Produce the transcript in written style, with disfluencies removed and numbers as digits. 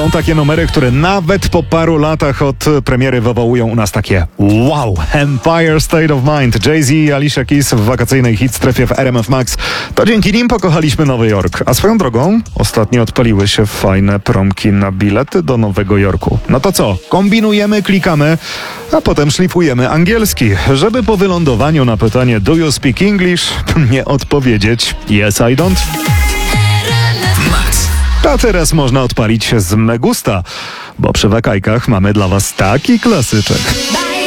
Są takie numery, które nawet po paru latach od premiery wywołują u nas takie wow. Empire State of Mind, Jay-Z i Alicia Keys w wakacyjnej hitstrefie w RMF Max. To dzięki nim pokochaliśmy Nowy Jork. A swoją drogą ostatnio odpaliły się fajne promki na bilety do Nowego Jorku. No to co? Kombinujemy, klikamy, a potem szlifujemy angielski, żeby po wylądowaniu na pytanie Do you speak English? Nie odpowiedzieć Yes, I don't. A teraz można odpalić się z Megusta, bo przy wakajkach mamy dla Was taki klasyczek.